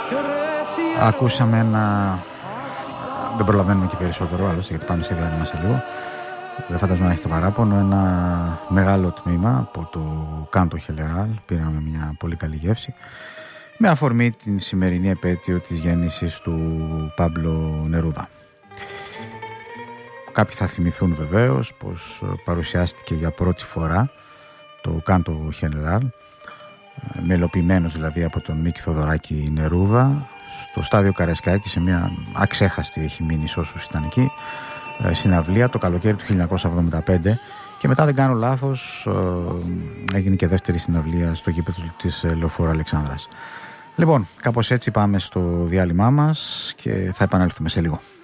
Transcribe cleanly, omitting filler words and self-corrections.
Ακούσαμε ένα... Δεν προλαβαίνουμε και περισσότερο, άλλωστε, γιατί πάμε σε διάλειμμα σε λίγο. Δεν φαντάζομαι να έχετε παράπονο. Ένα μεγάλο τμήμα από το Κάντο Χενεράλ. Πήραμε μια πολύ καλή γεύση. Με αφορμή την σημερινή επέτειο της γέννησης του Πάμπλο Νερούδα. Κάποιοι θα θυμηθούν βεβαίως πως παρουσιάστηκε για πρώτη φορά το Κάντο Χενεράλ, μελοποιημένος δηλαδή από τον Μίκη Θοδωράκη Νερούδα, στο Στάδιο Καραϊσκάκη, σε μια αξέχαστη, έχει μείνει σε όσους ήταν εκεί, συναυλία το καλοκαίρι του 1975, και μετά, δεν κάνω λάθος, έγινε και δεύτερη συναυλία στο γήπεδο της Λεωφόρου Αλεξάνδρας. Λοιπόν, κάπως έτσι πάμε στο διάλειμμά μας και θα επανέλθουμε σε λίγο.